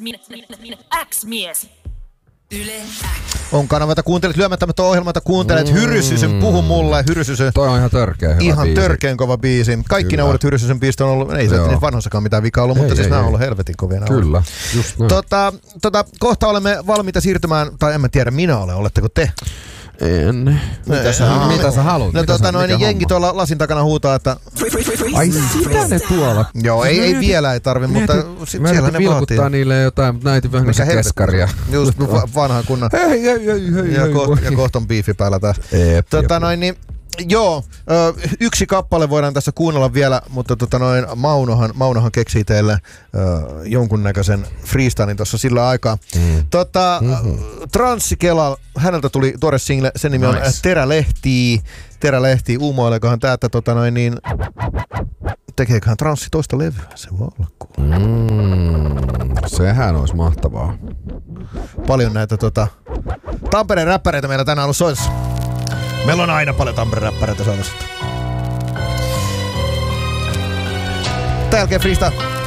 X-mies. Yle X. On kanavata kuuntelet, lyömättämättä ohjelmata kuuntelet. Hyrysysyn, puhu mulle. Hyrysysy. Toi on ihan törkeä hyvä ihan biisi. törkeän kova biisi. Kaikki ne uudet Hyrysysyn biisit on ollut, ei se niissä vanhossakaan mitään vikaa ollut, mutta siis nämä on ollut helvetin kovia. Kyllä, just näin. Kohta olemme valmiita siirtymään, tai en mä tiedä, minä olen, oletteko te? En. Mitä sä haluat? Jengi tuolla lasin takana huutaa, että... Ai sitä ne tuolla. Joo, ei vielä ei tarvi, mutta siellä ne vaatii. Vilkuttaa niille jotain, mutta näitä vähän niin keskaria. Just vanhan kunnan. Hei. Ja kohta on biifi päällä taas. Joo, yksi kappale voidaan tässä kuunnella vielä, mutta Maunohan keksii teille jonkunnäköisen freestylin tuossa sillä aikaa. Transsi Kela, häneltä tuli tuore single, sen nimi on Terälehti, uumoileekohan tää, että tekeeköhän Transsi toista levyä, se voi olla kuule. Sehän olisi mahtavaa. Paljon näitä Tampereen räppäreitä meillä tänään ollut soitossa. Meillä on aina paljon Tampereen räppäreitä soitossa. Tän jälkeen freestyle.